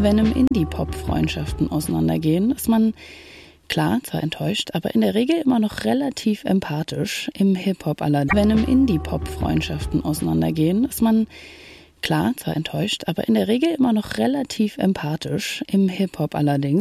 Wenn im Indie-Pop Freundschaften auseinandergehen, ist man klar zwar enttäuscht, aber in der Regel immer noch relativ empathisch. Im Hip-Hop allerdings. Wenn im Indie-Pop Freundschaften auseinandergehen, ist man klar zwar enttäuscht, aber in der Regel immer noch relativ empathisch. Im Hip-Hop allerdings